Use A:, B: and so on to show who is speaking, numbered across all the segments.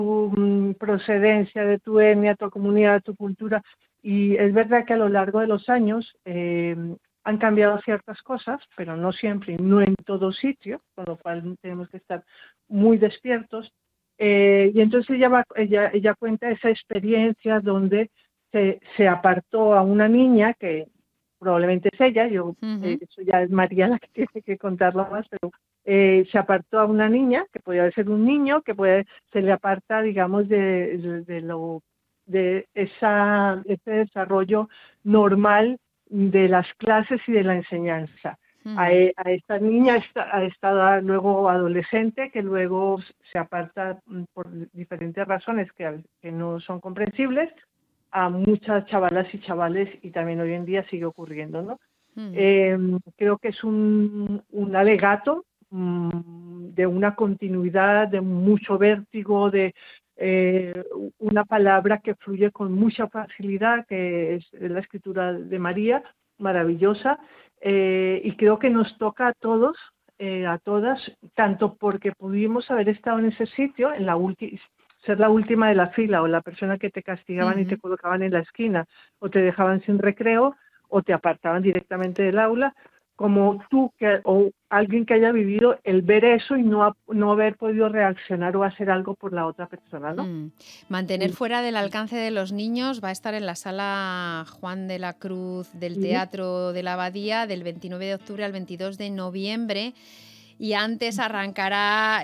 A: procedencia, de tu etnia, tu comunidad, tu cultura. Y es verdad que a lo largo de los años han cambiado ciertas cosas, pero no siempre, no en todo sitio, con lo cual tenemos que estar muy despiertos. Y entonces ella cuenta esa experiencia donde se apartó a una niña, que probablemente es ella, eso ya es María la que tiene que contarlo más, pero se apartó a una niña, que podía ser un niño, se le aparta, digamos, de ese desarrollo normal de las clases y de la enseñanza. A esta niña, a esta luego adolescente, que luego se aparta por diferentes razones que no son comprensibles, a muchas chavalas y chavales, y también hoy en día sigue ocurriendo, ¿no? Creo que es un alegato de una continuidad, de mucho vértigo, de una palabra que fluye con mucha facilidad, que es la escritura de María, maravillosa, y creo que nos toca a todos, a todas, tanto porque pudimos haber estado en ese sitio, ser la última de la fila, o la persona que te castigaban y te colocaban en la esquina, o te dejaban sin recreo, o te apartaban directamente del aula, como tú o alguien que haya vivido el ver eso y no haber podido reaccionar o hacer algo por la otra persona, ¿no?
B: Mantener fuera del alcance de los niños va a estar en la sala Juan de la Cruz del Teatro de la Abadía del 29 de octubre al 22 de noviembre. Y antes arrancará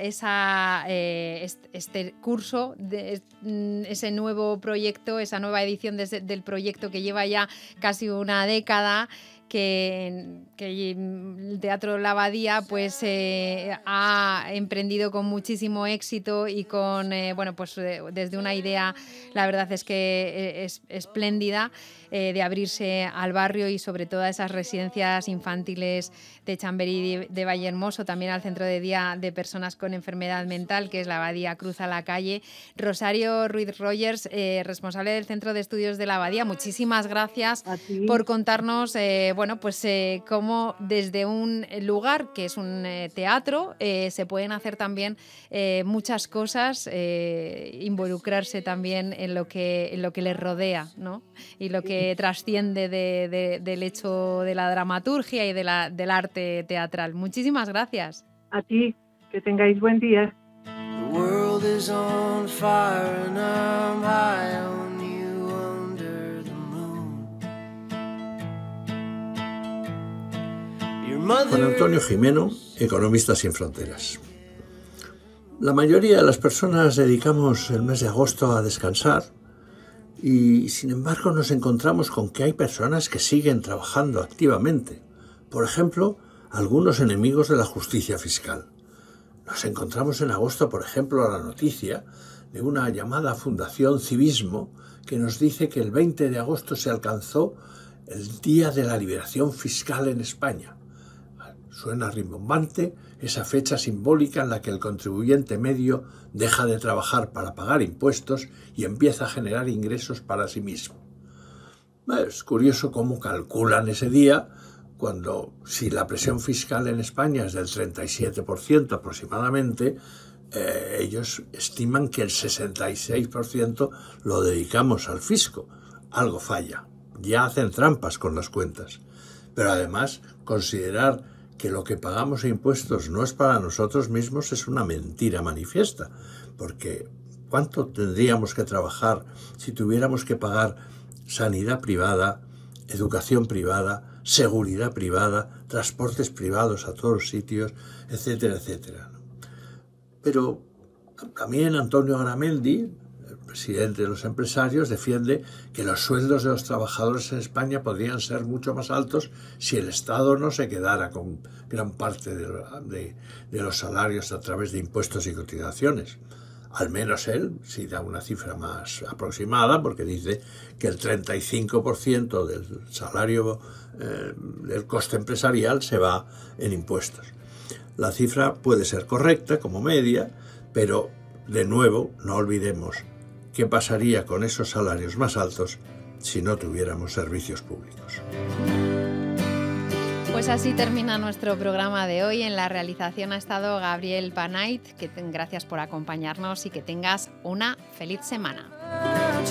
B: este curso, ese nuevo proyecto, esa nueva edición del proyecto que lleva ya casi una década, que el Teatro La Abadía pues ha emprendido con muchísimo éxito y con desde una idea, la verdad es que es espléndida, de abrirse al barrio y sobre todo a esas residencias infantiles de Chamberí, de Vallehermoso, también al centro de día de personas con enfermedad mental, que es la Abadía Cruz a la Calle. Rosario Ruiz Rogers, responsable del Centro de Estudios de la Abadía, muchísimas gracias por contarnos cómo desde un lugar que es un teatro se pueden hacer también muchas cosas, involucrarse también en lo que les rodea, ¿no? Y lo que trasciende del hecho de la dramaturgia y del arte teatral. Muchísimas gracias.
A: A ti, que tengáis buen día.
C: The world is on fire and I'm high on you under the moon.
D: Juan Antonio Gimeno, Economistas sin Fronteras. La mayoría de las personas dedicamos el mes de agosto a descansar y, sin embargo, nos encontramos con que hay personas que siguen trabajando activamente. Por ejemplo, algunos enemigos de la justicia fiscal. Nos encontramos en agosto, por ejemplo, la noticia de una llamada Fundación Civismo que nos dice que el 20 de agosto se alcanzó el Día de la Liberación Fiscal en España. Suena rimbombante esa fecha simbólica en la que el contribuyente medio deja de trabajar para pagar impuestos y empieza a generar ingresos para sí mismo. Es curioso cómo calculan ese día cuando, si la presión fiscal en España es del 37% aproximadamente, ellos estiman que el 66% lo dedicamos al fisco. Algo falla. Ya hacen trampas con las cuentas. Pero además, considerar que lo que pagamos en impuestos no es para nosotros mismos es una mentira manifiesta, porque ¿cuánto tendríamos que trabajar si tuviéramos que pagar sanidad privada, educación privada, seguridad privada, transportes privados a todos los sitios, etcétera, etcétera? Pero también Antonio Garamendi, el presidente de los empresarios, defiende que los sueldos de los trabajadores en España podrían ser mucho más altos si el Estado no se quedara con gran parte de los salarios a través de impuestos y cotizaciones. Al menos él sí da una cifra más aproximada, porque dice que el 35% del salario, del coste empresarial, se va en impuestos. La cifra puede ser correcta como media, pero de nuevo no olvidemos qué pasaría con esos salarios más altos si no tuviéramos servicios públicos.
B: Pues así termina nuestro programa de hoy. En la realización ha estado Gabriel Panait. Gracias por acompañarnos y que tengas una feliz semana.